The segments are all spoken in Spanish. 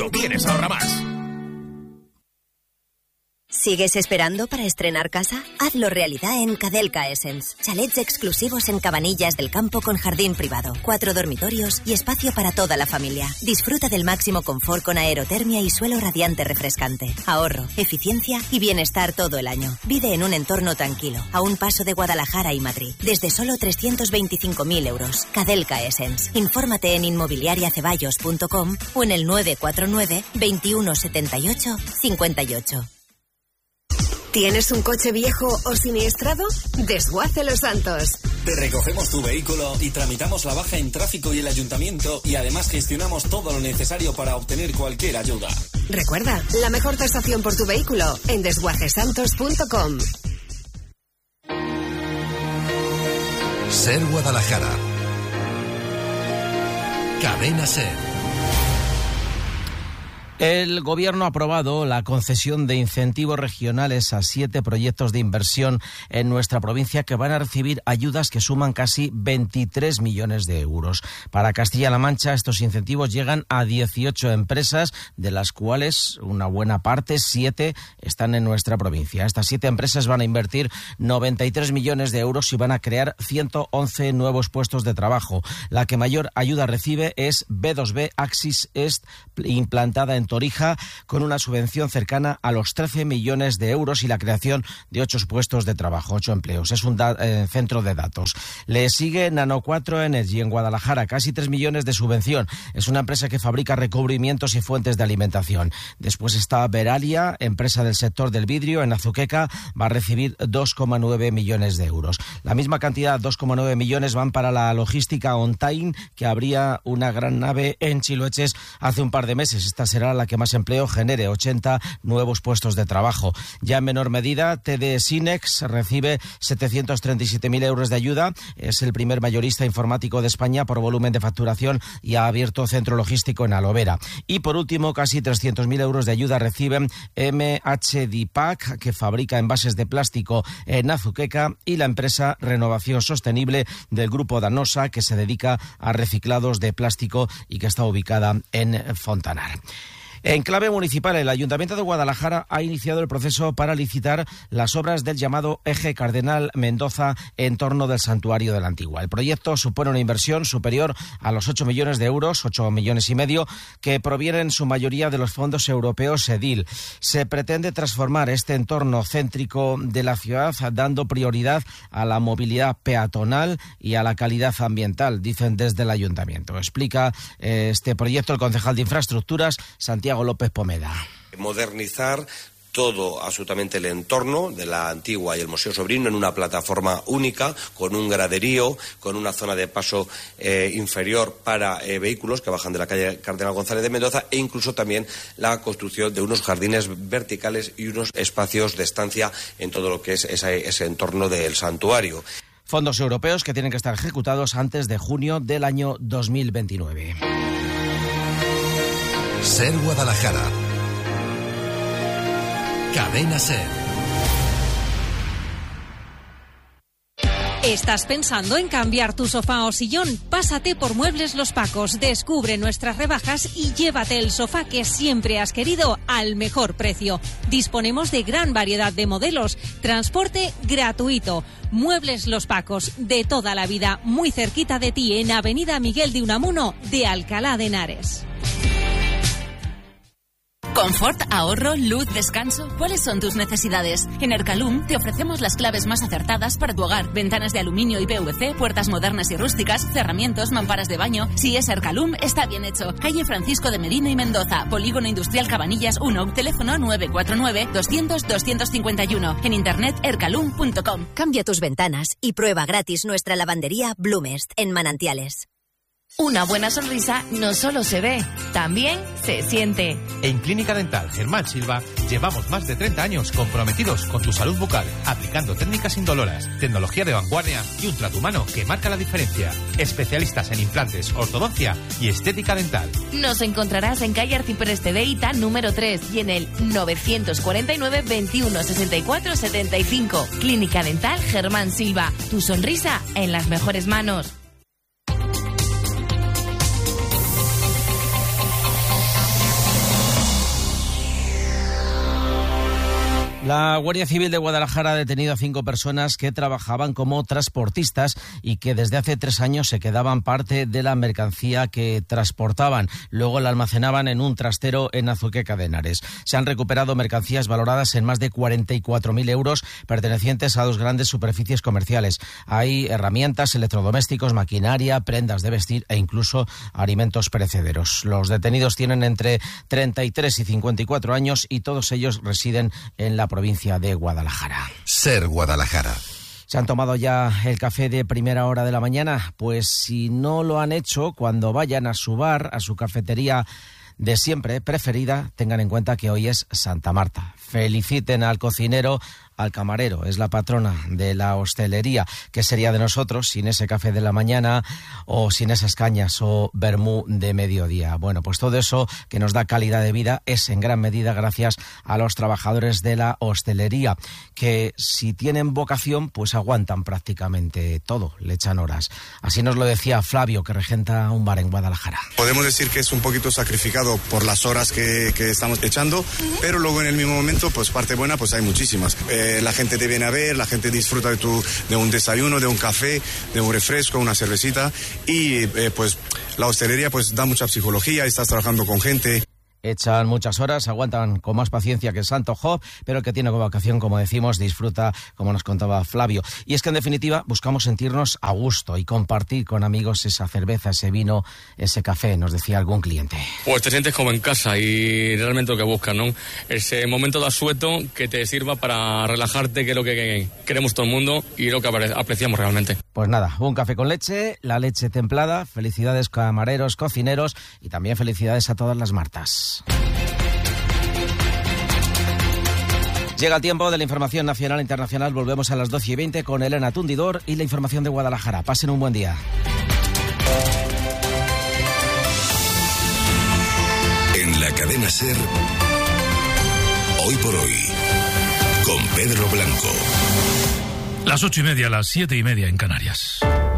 tienes Ahorra Más. ¿Sigues esperando para estrenar casa? Hazlo realidad en Cadelca Essence. Chalets exclusivos en Cabanillas del Campo con jardín privado, 4 dormitorios y espacio para toda la familia. Disfruta del máximo confort con aerotermia y suelo radiante refrescante. Ahorro, eficiencia y bienestar todo el año. Vive en un entorno tranquilo, a un paso de Guadalajara y Madrid. Desde solo 325.000 euros. Cadelca Essence. Infórmate en inmobiliariaceballos.com o en el 949 21 78 58. ¿Tienes un coche viejo o siniestrado? Desguace Los Santos. Te recogemos tu vehículo y tramitamos la baja en tráfico y el ayuntamiento y además gestionamos todo lo necesario para obtener cualquier ayuda. Recuerda, la mejor tasación por tu vehículo en desguacesantos.com. Ser Guadalajara. Cadena Ser. El Gobierno ha aprobado la concesión de incentivos regionales a 7 proyectos de inversión en nuestra provincia que van a recibir ayudas que suman casi 23 millones de euros. Para Castilla-La Mancha, estos incentivos llegan a 18 empresas, de las cuales una buena parte, 7, están en nuestra provincia. Estas 7 empresas van a invertir 93 millones de euros y van a crear 111 nuevos puestos de trabajo. La que mayor ayuda recibe es B2B Axis Est, implantada en Torija, con una subvención cercana a los 13 millones de euros y la creación de 8 puestos de trabajo, 8 empleos. Es un centro de datos. Le sigue Nano 4 Energy en Guadalajara, casi 3 millones de subvención. Es una empresa que fabrica recubrimientos y fuentes de alimentación. Después está Veralia, empresa del sector del vidrio en Azuqueca, va a recibir 2,9 millones de euros. La misma cantidad, 2,9 millones, van para la logística On-Time, que abría una gran nave en Chiloeches hace un par de meses. Esta será la que más empleo genere, 80 nuevos puestos de trabajo. Ya en menor medida, TD Sinex recibe 737.000 euros de ayuda. Es el primer mayorista informático de España por volumen de facturación y ha abierto centro logístico en Alovera. Y por último, casi 300.000 euros de ayuda reciben MH Dipac, que fabrica envases de plástico en Azuqueca, y la empresa Renovación Sostenible del grupo Danosa, que se dedica a reciclados de plástico y que está ubicada en Fontanar. En clave municipal, el Ayuntamiento de Guadalajara ha iniciado el proceso para licitar las obras del llamado Eje Cardenal Mendoza en torno del Santuario de la Antigua. El proyecto supone una inversión superior a los 8 millones de euros, 8 millones y medio, que provienen en su mayoría de los fondos europeos EDIL. Se pretende transformar este entorno céntrico de la ciudad dando prioridad a la movilidad peatonal y a la calidad ambiental, dicen desde el Ayuntamiento. Explica este proyecto el concejal de Infraestructuras, Santiago López Pomeda. Modernizar todo absolutamente el entorno de la Antigua y el Museo Sobrino en una plataforma única, con un graderío, con una zona de paso inferior para vehículos que bajan de la calle Cardenal González de Mendoza, e incluso también la construcción de unos jardines verticales y unos espacios de estancia en todo lo que es ese entorno del santuario. Fondos europeos que tienen que estar ejecutados antes de junio del año 2029. Ser Guadalajara. Cadena Ser. ¿Estás pensando en cambiar tu sofá o sillón? Pásate por Muebles Los Pacos, descubre nuestras rebajas y llévate el sofá que siempre has querido al mejor precio. Disponemos de gran variedad de modelos, transporte gratuito. Muebles Los Pacos, de toda la vida, muy cerquita de ti en Avenida Miguel de Unamuno de Alcalá de Henares. Confort, ahorro, luz, descanso. ¿Cuáles son tus necesidades? En Ercalum te ofrecemos las claves más acertadas para tu hogar. Ventanas de aluminio y PVC, puertas modernas y rústicas, cerramientos, mamparas de baño. Si es Ercalum, está bien hecho. Calle Francisco de Medina y Mendoza, Polígono Industrial Cabanillas 1, teléfono 949-200-251. En internet ercalum.com. Cambia tus ventanas y prueba gratis nuestra lavandería Bloomest en Manantiales. Una buena sonrisa no solo se ve, también se siente. En Clínica Dental Germán Silva llevamos más de 30 años comprometidos con tu salud bucal, aplicando técnicas indoloras, tecnología de vanguardia y un trato humano que marca la diferencia. Especialistas en implantes, ortodoncia y estética dental. Nos encontrarás en calle Arcipreste de Ita, número 3, y en el 949 21 64 75. Clínica Dental Germán Silva. Tu sonrisa en las mejores manos. La Guardia Civil de Guadalajara ha detenido a 5 personas que trabajaban como transportistas y que desde hace 3 años se quedaban parte de la mercancía que transportaban. Luego la almacenaban en un trastero en Azuqueca de Henares. Se han recuperado mercancías valoradas en más de 44.000 euros pertenecientes a 2 grandes superficies comerciales. Hay herramientas, electrodomésticos, maquinaria, prendas de vestir e incluso alimentos perecederos. Los detenidos tienen entre 33 y 54 años y todos ellos residen en la provincia de Guadalajara. Ser Guadalajara. ¿Se han tomado ya el café de primera hora de la mañana? Pues si no lo han hecho, cuando vayan a su bar, a su cafetería de siempre preferida, tengan en cuenta que hoy es Santa Marta. Feliciten al cocinero, al camarero, es la patrona de la hostelería. ¿Qué sería de nosotros sin ese café de la mañana o sin esas cañas o vermú de mediodía? Bueno, pues todo eso que nos da calidad de vida es en gran medida gracias a los trabajadores de la hostelería, que si tienen vocación, pues aguantan prácticamente todo, le echan horas. Así nos lo decía Flavio, que regenta un bar en Guadalajara. Podemos decir que es un poquito sacrificado por las horas que estamos echando, pero luego en el mismo momento, pues parte buena, pues hay muchísimas. La gente te viene a ver, la gente disfruta de un desayuno, de un café, de un refresco, una cervecita y pues la hostelería pues da mucha psicología, estás trabajando con gente. Echan muchas horas, aguantan con más paciencia que el Santo Job, pero el que tiene vocación, como decimos, disfruta, como nos contaba Flavio. Y es que en definitiva buscamos sentirnos a gusto y compartir con amigos esa cerveza, ese vino, ese café, nos decía algún cliente. Pues te sientes como en casa y realmente lo que buscas, ¿no? Ese momento de asueto que te sirva para relajarte, que es lo que queremos todo el mundo y lo que apreciamos realmente. Pues nada, un café con leche, la leche templada, felicidades camareros, cocineros y también felicidades a todas las Martas. Llega el tiempo de la información nacional e internacional. Volvemos a las 12:20 con Elena Tundidor y la información de Guadalajara. Pasen un buen día. En la cadena SER, hoy por hoy, con Pedro Blanco. Las 8:30, las 7:30 en Canarias.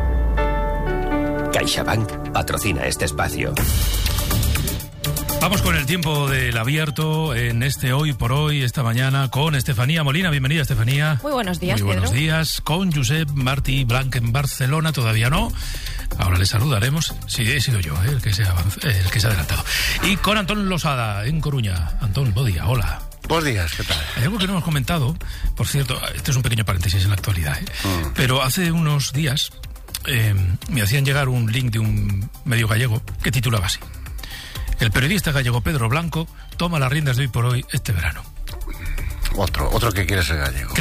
CaixaBank patrocina este espacio. Vamos con el tiempo del abierto en este Hoy por Hoy, esta mañana, con Estefanía Molina. Bienvenida, Estefanía. Muy buenos días, Muy buenos Pedro. días. Con Josep Martí Blanc en Barcelona, todavía no. Ahora le saludaremos. Sí, he sido yo el que se ha adelantado. Y con Antón Losada en Coruña. Antón, buen día, hola. Buenos días, ¿qué tal? Hay algo que no hemos comentado, por cierto, este es un pequeño paréntesis en la actualidad, pero hace unos días me hacían llegar un link de un medio gallego que titulaba así: el periodista gallego Pedro Blanco toma las riendas de Hoy por Hoy este verano. Otro que quiere ser gallego.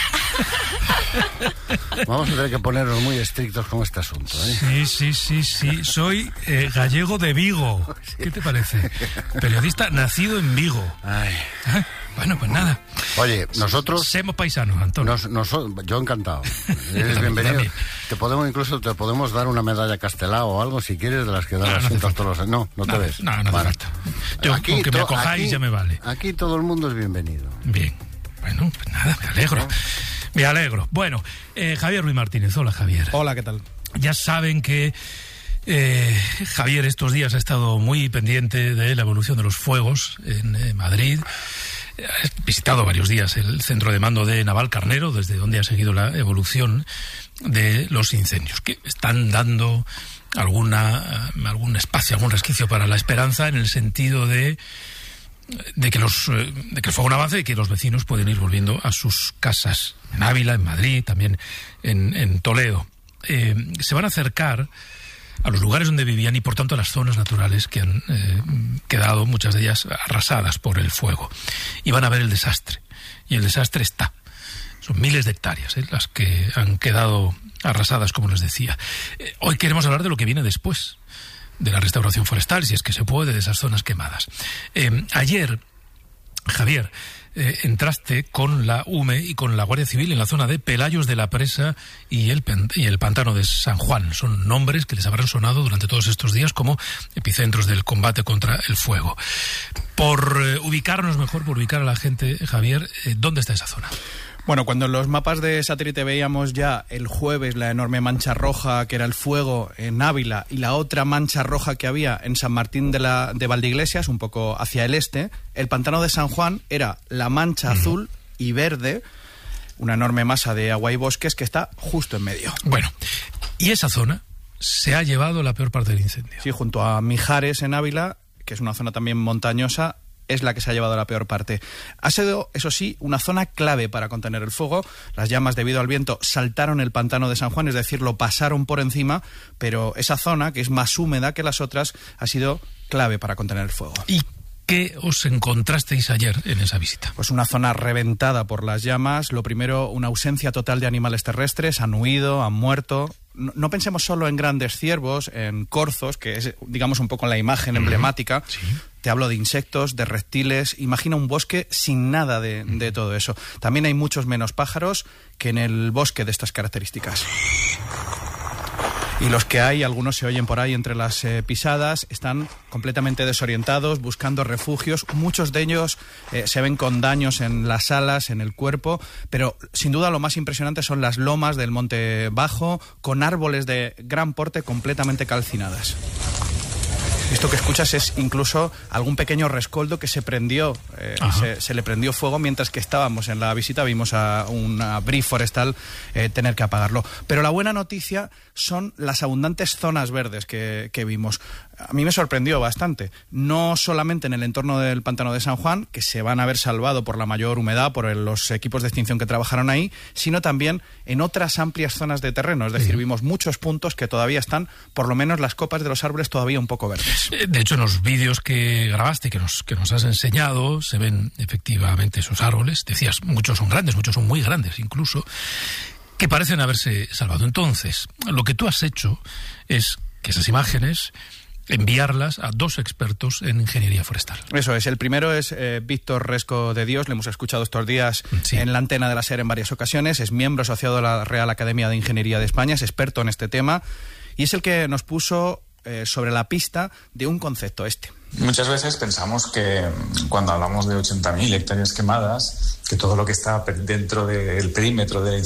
Vamos a tener que ponernos muy estrictos con este asunto, ¿eh? Sí. Soy gallego de Vigo. ¿Qué te parece? Periodista nacido en Vigo. Ay. Bueno, pues nada. Oye, nosotros... Somos paisanos, Antonio. Yo encantado. Eres bienvenido. Te podemos dar una medalla Castelao o algo, si quieres, de las que dan asientos todos los... No te ves. No hace falta. Yo, aquí, con que me acojáis ya me vale. Aquí todo el mundo es bienvenido. Bien. Bueno, pues nada, me alegro. Me alegro. Bueno, Javier Ruiz Martínez. Hola, Javier. Hola, ¿qué tal? Ya saben que Javier estos días ha estado muy pendiente de la evolución de los fuegos en Madrid. Ha visitado varios días el centro de mando de Navalcarnero, desde donde ha seguido la evolución de los incendios, que están dando algún espacio, algún resquicio para la esperanza, en el sentido de que el fuego no avance y que los vecinos pueden ir volviendo a sus casas en Ávila, en Madrid, también en Toledo. Se van a acercar a los lugares donde vivían y por tanto a las zonas naturales que han quedado, muchas de ellas arrasadas por el fuego, y van a ver el desastre. Y el desastre está. Son miles de hectáreas las que han quedado arrasadas, como les decía. Hoy queremos hablar de lo que viene después, de la restauración forestal, si es que se puede, de esas zonas quemadas. Ayer, Javier, entraste con la UME y con la Guardia Civil en la zona de Pelayos de la Presa y el pantano de San Juan. Son nombres que les habrán sonado durante todos estos días como epicentros del combate contra el fuego. Por ubicarnos mejor, por ubicar a la gente, Javier, ¿dónde está esa zona? Bueno, cuando en los mapas de satélite veíamos ya el jueves la enorme mancha roja que era el fuego en Ávila y la otra mancha roja que había en San Martín de Valdeiglesias, un poco hacia el este, el pantano de San Juan era la mancha azul y verde, una enorme masa de agua y bosques que está justo en medio. Bueno, y esa zona se ha llevado la peor parte del incendio. Sí, junto a Mijares en Ávila, que es una zona también montañosa, es la que se ha llevado la peor parte. Ha sido, eso sí, una zona clave para contener el fuego. Las llamas, debido al viento, saltaron el pantano de San Juan, es decir, lo pasaron por encima, pero esa zona, que es más húmeda que las otras, ha sido clave para contener el fuego. ¿Y qué os encontrasteis ayer en esa visita? Pues una zona reventada por las llamas. Lo primero, una ausencia total de animales terrestres. Han huido, han muerto. No pensemos solo en grandes ciervos, en corzos, que es, digamos, un poco la imagen emblemática. Sí. Te hablo de insectos, de reptiles. Imagina un bosque sin nada de todo eso. También hay muchos menos pájaros que en el bosque de estas características. Y los que hay, algunos se oyen por ahí entre las pisadas, están completamente desorientados, buscando refugios. Muchos de ellos se ven con daños en las alas, en el cuerpo, pero sin duda lo más impresionante son las lomas del Monte Bajo, con árboles de gran porte completamente calcinadas. Esto que escuchas es incluso algún pequeño rescoldo que se prendió, se le prendió fuego mientras que estábamos en la visita. Vimos a una brie forestal tener que apagarlo. Pero la buena noticia son las abundantes zonas verdes que vimos. A mí me sorprendió bastante. No solamente en el entorno del pantano de San Juan, que se van a haber salvado por la mayor humedad, por los equipos de extinción que trabajaron ahí, sino también en otras amplias zonas de terreno. Es decir, vimos muchos puntos que todavía están, por lo menos las copas de los árboles, todavía un poco verdes. De hecho, en los vídeos que grabaste, que nos has enseñado, se ven efectivamente esos árboles. Decías, muchos son grandes, muchos son muy grandes incluso, que parecen haberse salvado. Entonces, lo que tú has hecho es que esas imágenes enviarlas a 2 expertos en ingeniería forestal. Eso es. El primero es Víctor Resco de Dios. Le hemos escuchado estos días en la antena de la SER en varias ocasiones. Es miembro asociado de la Real Academia de Ingeniería de España. Es experto en este tema y es el que nos puso sobre la pista de un concepto Muchas veces pensamos que cuando hablamos de 80.000 hectáreas quemadas, que todo lo que está dentro del perímetro del